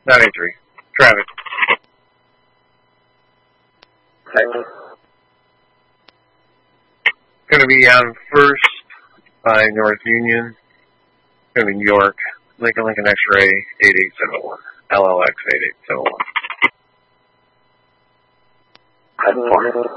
983. Traffic. Going to be on First by North Union. Going to be New York. Lincoln X-ray 8871. LLX 8871.